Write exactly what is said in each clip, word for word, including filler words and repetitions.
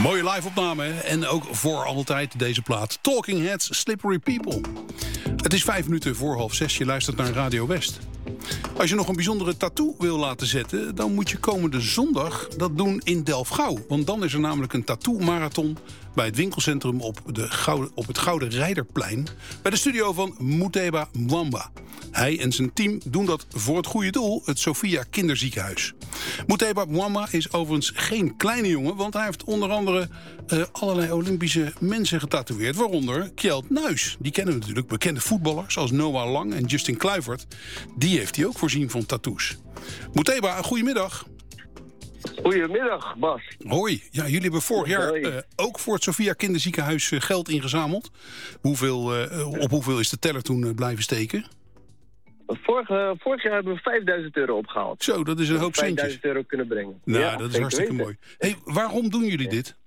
Mooie live-opname, hè? En ook voor altijd deze plaat. Talking Heads, Slippery People. Het is vijf minuten voor half zes, je luistert naar Radio West. Als je nog een bijzondere tattoo wil laten zetten, dan moet je komende zondag dat doen in Delfgauw. Want dan is er namelijk een tattoo-marathon bij het winkelcentrum op, de Gouden, op het Gouden Rijderplein, bij de studio van Muteba Mwamba. Hij en zijn team doen dat voor het goede doel, het Sophia Kinderziekenhuis. Muteba Mwamba is overigens geen kleine jongen, want hij heeft onder andere uh, allerlei Olympische mensen getatoeëerd, waaronder Kjeld Nuis. Die kennen we natuurlijk, bekende voetballers als Noah Lang en Justin Kluivert. Die heeft hij ook voorzien van tattoos. Muteba, goedemiddag. Goedemiddag, Bas. Hoi. Ja, jullie hebben vorig jaar uh, ook voor het Sophia Kinderziekenhuis uh, geld ingezameld. Hoeveel, uh, op hoeveel is de teller toen uh, blijven steken? Vorig, uh, vorig jaar hebben we vijfduizend euro opgehaald. Zo, dat is een hoop centjes. vijfduizend euro kunnen brengen. Nou, ja, dat is hartstikke weten. mooi. Hey, waarom doen jullie ja. dit?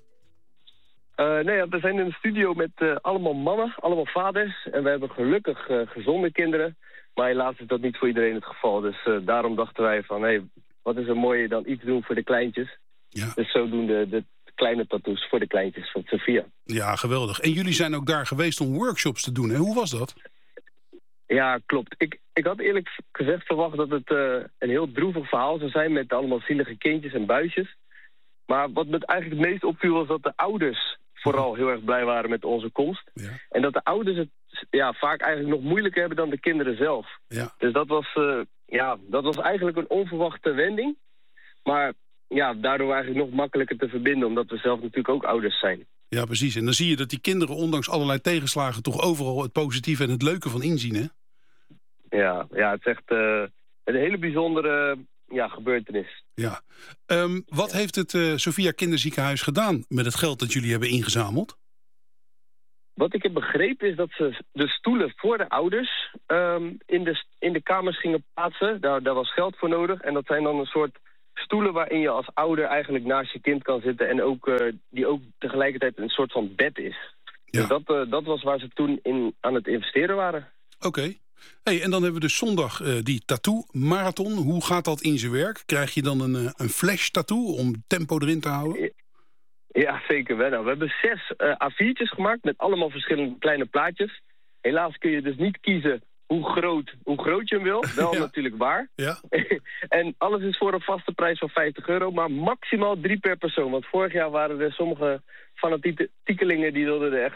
Uh, nee, ja, we zijn in een studio met uh, allemaal mannen, allemaal vaders. En we hebben gelukkig uh, gezonde kinderen. Maar helaas is dat niet voor iedereen het geval. Dus uh, daarom dachten wij van, hé, hey, wat is er mooier dan iets doen voor de kleintjes. Ja. Dus zo doen de, de kleine tattoos voor de kleintjes van Sophia. Ja, geweldig. En jullie zijn ook daar geweest om workshops te doen, hè? Hoe was dat? Ja, klopt. Ik, ik had eerlijk gezegd verwacht dat het uh, een heel droevig verhaal zou zijn met allemaal zielige kindjes en buisjes. Maar wat me eigenlijk het meest opviel was dat de ouders vooral heel erg blij waren met onze komst. Ja. En dat de ouders het ja, vaak eigenlijk nog moeilijker hebben dan de kinderen zelf. Ja. Dus dat was, uh, ja, dat was eigenlijk een onverwachte wending. Maar ja, daardoor eigenlijk nog makkelijker te verbinden, omdat we zelf natuurlijk ook ouders zijn. Ja, precies. En dan zie je dat die kinderen ondanks allerlei tegenslagen toch overal het positieve en het leuke van inzien, hè? Ja, ja, het is echt uh, een hele bijzondere ja, gebeurtenis. Ja. Um, wat ja. heeft het uh, Sophia Kinderziekenhuis gedaan met het geld dat jullie hebben ingezameld? Wat ik heb begrepen is dat ze de stoelen voor de ouders um, in, de, in de kamers gingen plaatsen. Daar, daar was geld voor nodig. En dat zijn dan een soort stoelen waarin je als ouder eigenlijk naast je kind kan zitten. En ook, uh, die ook tegelijkertijd een soort van bed is. Ja. Dus dat, uh, dat was waar ze toen in, aan het investeren waren. Oké. Okay. Hey, en dan hebben we dus zondag uh, die tattoo-marathon. Hoe gaat dat in zijn werk? Krijg je dan een, uh, een flash-tattoo om tempo erin te houden? Ja, ja zeker wel. Nou, we hebben zes uh, A viertjes gemaakt met allemaal verschillende kleine plaatjes. Helaas kun je dus niet kiezen hoe groot, hoe groot je hem wil. Wel ja. natuurlijk waar. Ja. En alles is voor een vaste prijs van vijftig euro, maar maximaal drie per persoon. Want vorig jaar waren er sommige fanatiekelingen die wilden er echt